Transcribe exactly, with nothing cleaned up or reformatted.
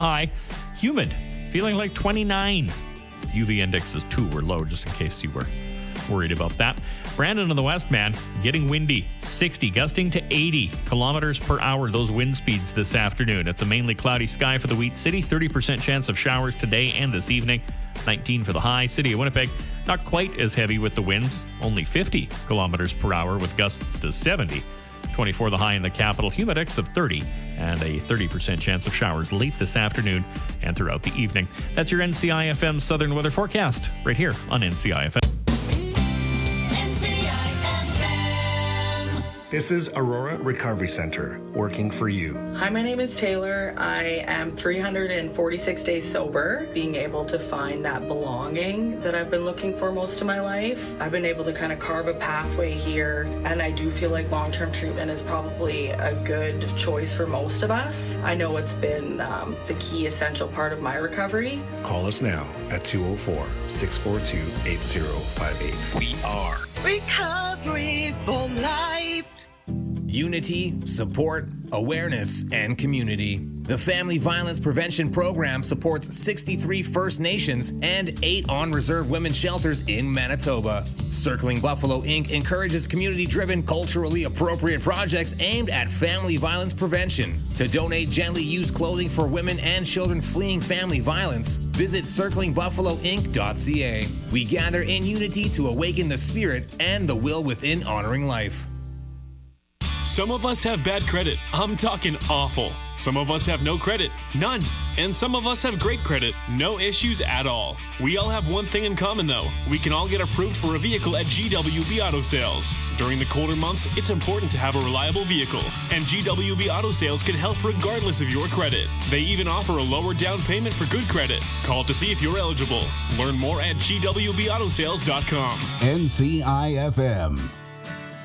high. Humid, feeling like twenty-nine. U V index is two or low, just in case you were worried about that. Brandon in the west, man, getting windy. sixty, gusting to eighty kilometers per hour. Those wind speeds this afternoon. It's a mainly cloudy sky for the Wheat City. thirty percent chance of showers today and this evening. nineteen for the high. City of Winnipeg, not quite as heavy with the winds. Only fifty kilometers per hour with gusts to seventy. twenty-four the high in the capital. Humidex of thirty and a thirty percent chance of showers late this afternoon and throughout the evening. That's your N C I F M Southern Weather Forecast right here on N C I F M. This is Aurora Recovery Center, working for you. Hi, my name is Taylor. I am three hundred forty-six days sober, being able to find that belonging that I've been looking for most of my life. I've been able to kind of carve a pathway here, and I do feel like long-term treatment is probably a good choice for most of us. I know it's been um, the key essential part of my recovery. Call us now at two oh four, six four two, eight oh five eight. We are Recovery for Life. Unity, support, awareness, and community. The Family Violence Prevention Program supports sixty-three First Nations and eight on-reserve women's shelters in Manitoba. Circling Buffalo Incorporated encourages community-driven, culturally appropriate projects aimed at family violence prevention. To donate gently used clothing for women and children fleeing family violence, visit circling buffalo inc dot c a. We gather in unity to awaken the spirit and the will within honoring life. Some of us have bad credit. I'm talking awful. Some of us have no credit, none. And some of us have great credit, no issues at all. We all have one thing in common though. We can all get approved for a vehicle at G W B Auto Sales. During the colder months, it's important to have a reliable vehicle. And G W B Auto Sales can help regardless of your credit. They even offer a lower down payment for good credit. Call to see if you're eligible. Learn more at G W B auto sales dot com. N C I F M.